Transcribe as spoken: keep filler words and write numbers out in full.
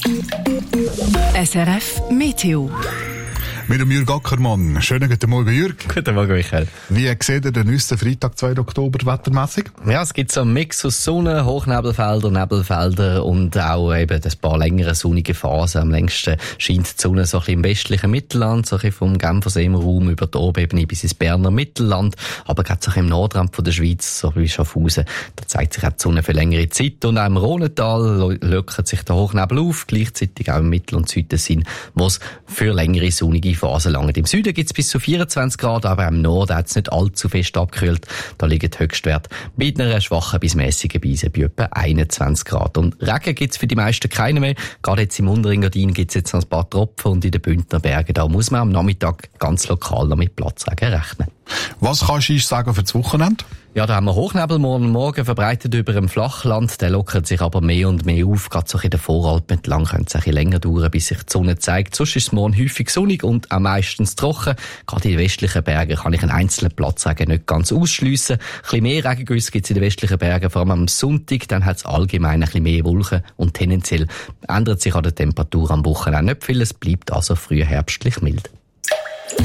S R F Meteo. Mit dem Jürg Ackermann. Schönen guten Morgen, Jürg. Guten Morgen, Michael. Wie sieht ihr den nächsten Freitag, zweiten Oktober, wettermässig? Ja, es gibt so einen Mix aus Sonne, Hochnebelfelder, Nebelfelder und auch eben ein paar längere sonnige Phasen. Am längsten scheint die Sonne so ein bisschen im westlichen Mittelland, so ein bisschen vom Genfersee-Raum über die Obebene bis ins Berner Mittelland, aber gerade so ein bisschen im Nordrand von der Schweiz, so wie Schaffhausen, da zeigt sich auch die Sonne für längere Zeit. Und auch im Rhonental lockert sich der Hochnebel auf, gleichzeitig auch im Mittel- und Südtessin, wo es für längere sonnige Phasen langt. Im Süden gibt es bis zu vierundzwanzig Grad, aber im Norden hat es nicht allzu fest abgekühlt. Da liegen die Höchstwerte mit einer schwachen bis mäßigen Brise bei etwa einundzwanzig Grad. Und Regen gibt es für die meisten keine mehr. Gerade jetzt im unteren Engadin gibt es jetzt noch ein paar Tropfen und in den Bündner Bergen, da muss man am Nachmittag ganz lokal noch mit Platzregen rechnen. Was kannst du sagen für das Wochenende? Ja, da haben wir Hochnebel morgen Morgen verbreitet über dem Flachland. Der lockert sich aber mehr und mehr auf. Gerade so in der Voralpen entlang könnte es ein bisschen länger dauern, bis sich die Sonne zeigt. Sonst ist es morgen häufig sonnig und auch meistens trocken. Gerade in den westlichen Bergen kann ich einen einzelnen Platzregen nicht ganz ausschliessen. Ein bisschen mehr Regengüsse gibt es in den westlichen Bergen, vor allem am Sonntag. Dann hat es allgemein ein bisschen mehr Wolken und tendenziell ändert sich an der Temperatur am Wochenende nicht viel. Es bleibt also früh herbstlich mild.